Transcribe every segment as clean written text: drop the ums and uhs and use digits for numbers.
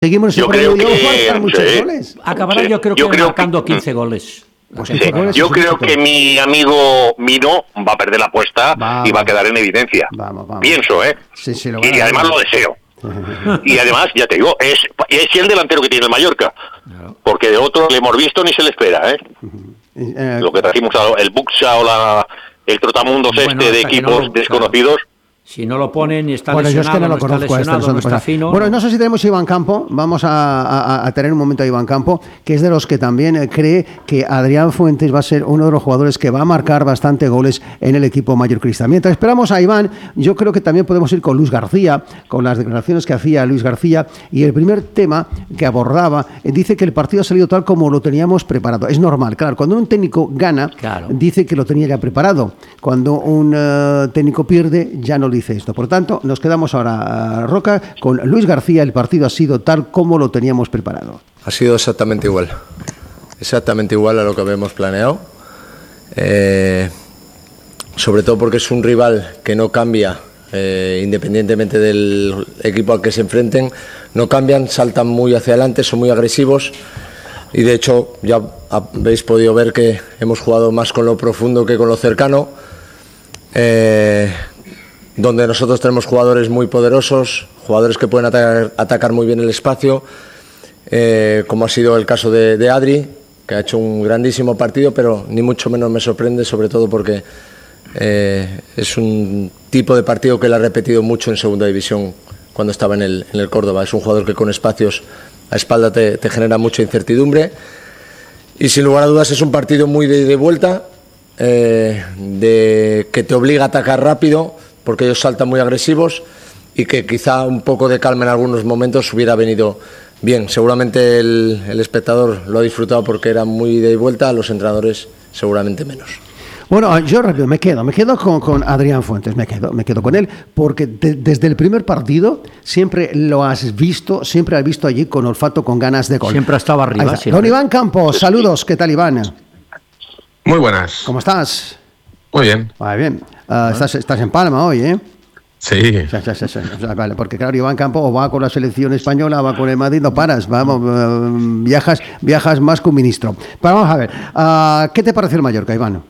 Seguimos yo creo que muchos goles. Acabará yo creo que marcando 15 goles. Pues yo creo que mi amigo Mino va a perder la apuesta y va a quedar en evidencia. Vamos. Pienso, Sí, y además lo deseo. Y además, ya te digo, es el delantero que tiene el Mallorca. Porque de otro le hemos visto ni se le espera, lo que trajimos, el Buxa o el Trotamundos de equipos desconocidos. Si no lo ponen y está lesionado, yo es que no lo conozco, no está fino. Bueno, no sé si tenemos a Iván Campo. Vamos a tener un momento a Iván Campo, que es de los que también cree que Adrián Fuentes va a ser uno de los jugadores que va a marcar bastante goles en el equipo mallorquista. Mientras esperamos a Iván, yo creo que también podemos ir con Luis García, con las declaraciones que hacía Luis García, y el primer tema que abordaba, dice que el partido ha salido tal como lo teníamos preparado. Es normal, claro, cuando un técnico gana, dice que lo tenía ya preparado. Cuando un técnico pierde, ya no dice esto. Por tanto, nos quedamos ahora, Roca, con Luis García. El partido ha sido tal como lo teníamos preparado. Ha sido exactamente igual a lo que habíamos planeado, sobre todo porque es un rival que no cambia, independientemente del equipo al que se enfrenten, no cambian, saltan muy hacia adelante, son muy agresivos y de hecho ya habéis podido ver que hemos jugado más con lo profundo que con lo cercano, donde nosotros tenemos jugadores muy poderosos, jugadores que pueden atacar muy bien el espacio, como ha sido el caso de Adri, que ha hecho un grandísimo partido, pero ni mucho menos me sorprende, sobre todo porque es un tipo de partido que él ha repetido mucho en segunda división cuando estaba en el Córdoba. Es un jugador que con espacios a espalda te genera mucha incertidumbre y sin lugar a dudas es un partido muy de vuelta, de que te obliga a atacar rápido, porque ellos saltan muy agresivos y que quizá un poco de calma en algunos momentos hubiera venido bien. Seguramente el espectador lo ha disfrutado porque era muy de vuelta, los entrenadores seguramente menos. Bueno, yo rápido me quedo con Adrián Fuentes, me quedo con él, porque desde el primer partido siempre lo has visto allí con olfato, con ganas de gol. Siempre ha estado arriba. Don Iván Campos, saludos, ¿qué tal, Iván? Muy buenas. ¿Cómo estás? Muy bien. Muy bien. Estás en Palma hoy, ¿eh? Sí. Vale, porque claro, Iván Campos o va con la selección española, va con el Madrid, no paras, vamos, viajas más que un ministro. Pero vamos a ver, ¿qué te pareció el Mallorca, Iván?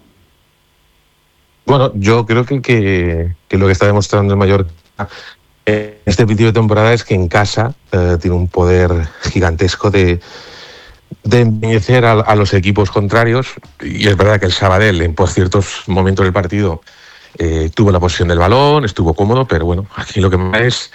Bueno, yo creo que lo que está demostrando el Mallorca en este principio de temporada es que en casa tiene un poder gigantesco de empeñecer a los equipos contrarios, y es verdad que el Sabadell en ciertos momentos del partido tuvo la posesión del balón, estuvo cómodo, pero bueno, aquí lo que más es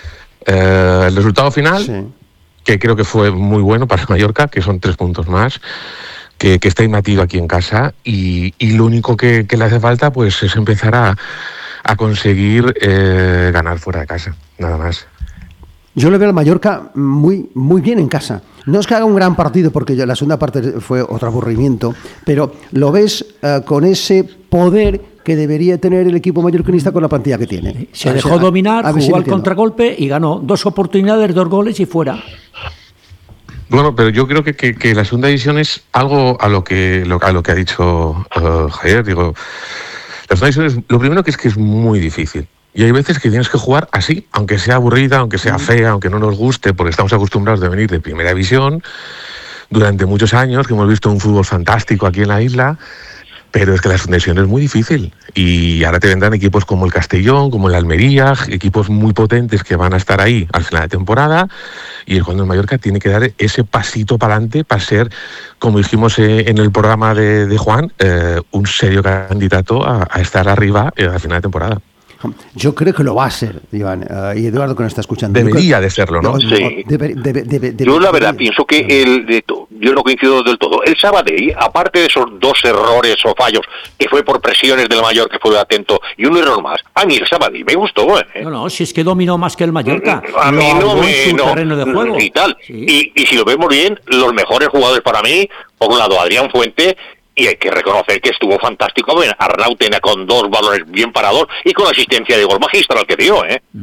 el resultado final, que creo que fue muy bueno para el Mallorca, que son 3 puntos más, que está imbatido aquí en casa, y lo único que le hace falta pues es empezar a conseguir ganar fuera de casa, nada más. Yo le veo al Mallorca muy, muy bien en casa. No es que haga un gran partido, porque la segunda parte fue otro aburrimiento, pero lo ves con ese poder que debería tener el equipo mallorquinista con la plantilla que tiene. Se dejó dominar, jugó al contragolpe y ganó 2 oportunidades, 2 goles y fuera. Bueno, pero yo creo que la segunda división es algo a lo que ha dicho Javier. Digo, la segunda división lo primero que es muy difícil. Y hay veces que tienes que jugar así, aunque sea aburrida, aunque sea fea, aunque no nos guste, porque estamos acostumbrados de venir de primera división durante muchos años, que hemos visto un fútbol fantástico aquí en la isla, pero es que la segunda división es muy difícil. Y ahora te vendrán equipos como el Castellón, como el Almería, equipos muy potentes que van a estar ahí al final de temporada, y es cuando el Mallorca tiene que dar ese pasito para adelante para ser, como dijimos en el programa de Juan, un serio candidato a estar arriba al final de temporda. Yo creo que lo va a ser, Iván, y Eduardo que nos está escuchando. Debería de serlo, ¿no? Sí. Yo la verdad pienso que yo no coincido del todo. El Sabadell, aparte de esos 2 errores o fallos, que fue por presiones del Mallorca, que fue atento, y un error más, a mí el Sabadell me gustó. No, si es que dominó más que el Mallorca. A mí terreno de juego. Y tal. Sí. Y si lo vemos bien, los mejores jugadores para mí, por un lado Adrián Fuente, y hay que reconocer que estuvo fantástico. Bueno, Arnautena con 2 balones bien parados y con la asistencia de gol magistral que dio,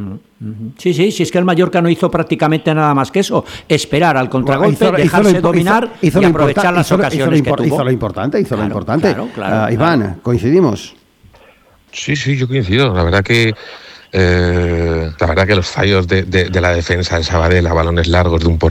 Sí, es que el Mallorca no hizo prácticamente nada más que eso, esperar al contragolpe, dejarse dominar y aprovechar las ocasiones que tuvo. Hizo lo importante. Claro. Iván, ¿coincidimos? Sí, yo coincido. La verdad que La verdad que los fallos de la defensa del Sabadell a balones largos de un